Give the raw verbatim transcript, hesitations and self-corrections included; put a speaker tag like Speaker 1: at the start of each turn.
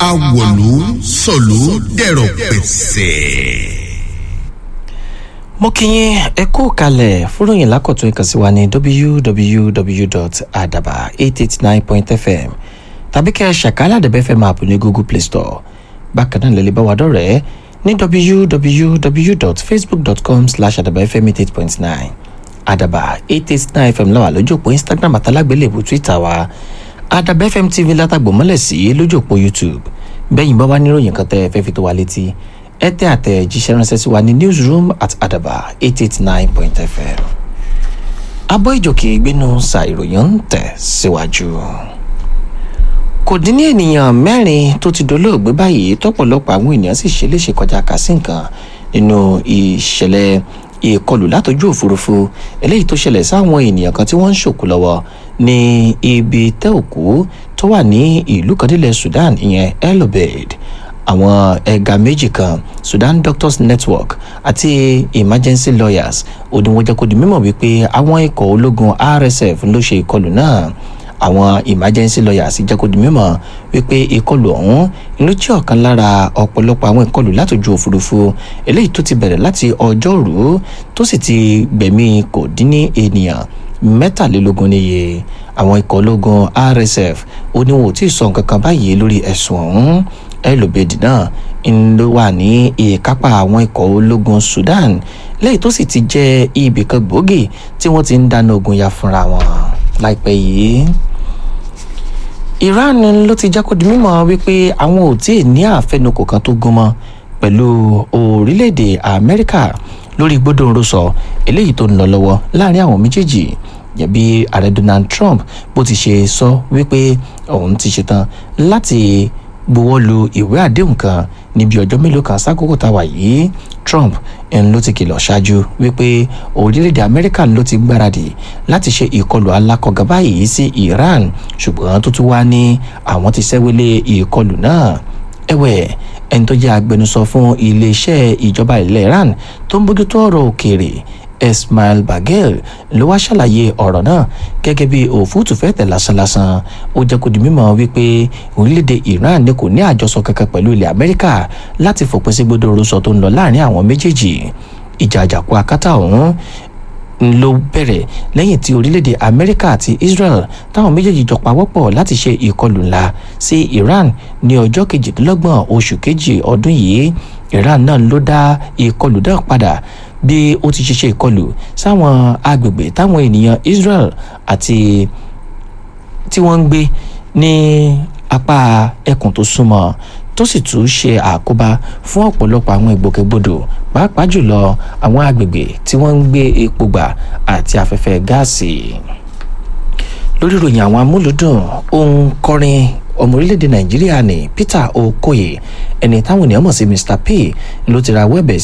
Speaker 1: awòlú sọ̀lú dẹ̀rọ̀ pẹ̀sẹ̀.
Speaker 2: mo kí yín ẹ kú kalẹ̀ fúròyìn lákọ̀tún ìkàn sí wa ní w w w dot adaba eight eight nine point f m tàbí kẹ́ ẹ ṣàkálà àdàbẹ́ fm app ní google play store. bákan náà lè lè bá wa dọ̀rẹ́ ní w w w dot facebook dot com slash adaba f m eight eight point nine adaba eight eight nine f m láwà lójú òpó instagram àtàlágbélébù twitter wa adaba f m tv látàgbò mọ́lẹ̀ sí lójú òpó youtube. bẹ́yìn bá wá níròyìn kan tẹ́ ẹ fẹ́ fi tó wa létí ẹ tẹ́ àtẹ̀jíṣẹ́ ránṣẹ́ sí wa ní newsroom at adaba eight eight nine point f m. abọ́ ìjòkè ìgbénu sa ìròyìn ń tẹ̀ síwájú. kò dín ní ènìyàn mẹ́rin tó ti dolóògbé báyìí tọ́pọ̀lọpọ̀ àwọn ènìyàn sì ṣe léṣe kọjá kà sí nǹkan nínú ìṣẹ̀lẹ̀ ìkọlù látọjú òfurufú eléyìí tó ṣẹlẹ̀ sáwọn ènìyàn kan tí wọ́n ń ṣòkú lọ́wọ́ ní ibi tẹ́ òkú tó wà ní ìlú kan nílẹ̀ Sudan ìyẹn El Obeid. àwọn ẹ̀ka méjì kan Sudan Doctors Network àti Emergency Lawyers ó ní wọ́n jẹ́ kó di mímọ̀ wípé àwọn ikọ̀ ológun R S F ló ṣe ìkọlù náà. àwọn Emergency Lawyers jẹ́ kó di mímọ̀ wípé ìkọlù ọ̀hún ló jẹ́ ọ̀kan lára ọ̀pọ̀lọpọ̀ àwọn ìkọlù látòjú òfurufú eléyìí tó ti bẹ̀rẹ̀ láti ọjọ́rú tó sì ti gbẹ̀mí kò dín ní ènìyàn mẹ́tàlélógún níye. àwọn ikọ̀ ológun R S F ó ní wọn ò tí ì sọ nǹkan kan báyìí lórí ẹ̀sùn ọ̀hún. El Obeid náà ń ló wà ní ìkápá àwọn ikọ̀ ológun Sudan lẹ́yìn tó sì ti jẹ́ ibì kan gbòógì tí wọ́n ti ń dáná ogun ya fúnra wọn láìpẹ́ yìí. Iran ló ti jẹ́ kó di mímọ̀ wípé àwọn ò tí ì ní àfẹnukò kan tó gúnmọ́ pẹ̀lú orílẹ̀-èdè Amẹ́ríkà lórí gbódòǹrosọ eléyìí tó ń lọ lọ́wọ́ láàrin àwọn méjèèjì. yẹ̀bi ààrẹ Donald Trump bó ti ṣe sọ wípé òun ti ṣetán láti buwọ́ lu ìwé àdéhùn kan níbi ọjọ́ mélòó kan sákòókò táwa yìí. Trump ń ló ti kìlọ̀ ṣáájú wípé orílẹ̀-èdè Amẹ́ríkà ló ti gbáradì láti ṣe ìkọlù alákọ̀ọ́gá báyìí sí Iran ṣùgbọ́n tó tún wá ní àwọn ti ṣẹ́wélé ìkọlù náà. ẹ̀wẹ̀ ẹni tó jẹ́ agbẹnusọ fún iléeṣẹ́ ìjọba ilẹ̀ Iran tó ń bójútó ọ̀rọ̀ òkèèrè Ismail Bagel ló wá ṣàlàyé ọ̀rọ̀ náà gẹ́gẹ́ bí òfúùtù fẹ́ tẹ̀ lásánlásán. ó jẹ́ kó di mímọ̀ wípé orílẹ̀-èdè Iran ní kò ní àjọsọ kankan pẹ̀lú ilẹ̀ Amẹ́ríkà láti fòpin sí gbódòǹrosọ tó ń lọ láàrin àwọn méjèèjì. ìjà àjàkú akátá ọ̀hún ló bẹ̀rẹ̀ lẹ́yìn tí orílẹ̀-èdè Amẹ́ríkà àti Israel táwọn méjèèjì jọ pawọ́pọ̀ láti ṣe ìkọlù ńlá sí Iran ní ọjọ́ kejìdínlọ́gbọ̀n oṣù kejì ọdún yìí. Iran náà ló dá ìkọlù náà padà bí ó ti ṣe ṣe ìkọlù sáwọn agbègbè táwọn ènìyàn Israel àti tí wọ́n ń gbé ní apá ẹkùn tó súnmọ́ tó sì tún ṣe àkóbá fún ọ̀pọ̀lọpọ̀ àwọn ìgbòkègbodò pàápàá jùlọ àwọn agbègbè tí wọ́n ń gbé epo gbà àti afẹ́fẹ́ gáàsì. lórí ìròyìn àwọn amúlùdùn ohun kọrin ọmọ orílẹ̀-èdè Nàìjíríà ní Peter Okoye ẹni táwọn ènìyàn mọ̀ sí Mr P ló ti ra wẹ́bẹ̀